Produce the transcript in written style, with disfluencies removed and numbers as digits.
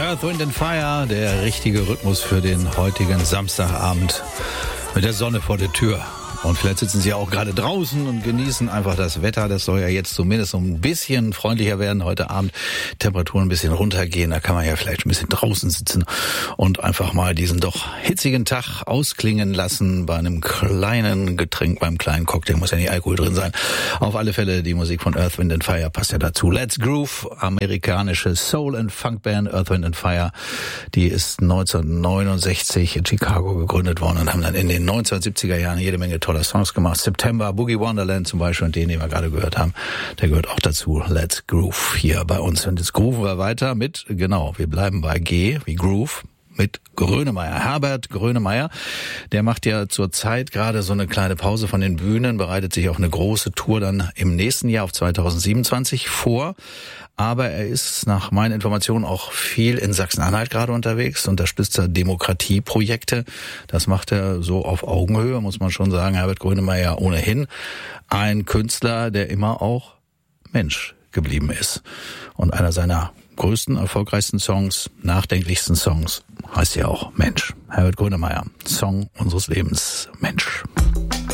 Earth, Wind and Fire, der richtige Rhythmus für den heutigen Samstagabend mit der Sonne vor der Tür. Und vielleicht sitzen Sie auch gerade draußen und genießen einfach das Wetter. Das soll ja jetzt zumindest so ein bisschen freundlicher werden heute Abend. Temperaturen ein bisschen runtergehen. Da kann man ja vielleicht ein bisschen draußen sitzen und einfach mal diesen doch hitzigen Tag ausklingen lassen bei einem kleinen Getränk, beim kleinen Cocktail. Muss ja nicht Alkohol drin sein. Auf alle Fälle die Musik von Earth, Wind and Fire passt ja dazu. Let's Groove, amerikanische Soul- and Funk-Band Earth, Wind and Fire. Die ist 1969 in Chicago gegründet worden und haben dann in den 1970er Jahren jede Menge tolle Songs gemacht. September, Boogie Wonderland zum Beispiel, und den wir gerade gehört haben, der gehört auch dazu. Let's Groove hier bei uns. Und jetzt grooven wir weiter mit, wir bleiben bei G wie Groove, mit Grönemeyer. Herbert Grönemeyer, der macht ja zurzeit gerade so eine kleine Pause von den Bühnen, bereitet sich auf eine große Tour dann im nächsten Jahr auf 2027 vor. Aber er ist nach meinen Informationen auch viel in Sachsen-Anhalt gerade unterwegs, unterstützt er Demokratieprojekte. Das macht er so auf Augenhöhe, muss man schon sagen. Herbert Grönemeyer ohnehin ein Künstler, der immer auch Mensch geblieben ist. Und einer seiner größten, erfolgreichsten Songs, nachdenklichsten Songs heißt ja auch Mensch. Herbert Grönemeyer, Song unseres Lebens, Mensch.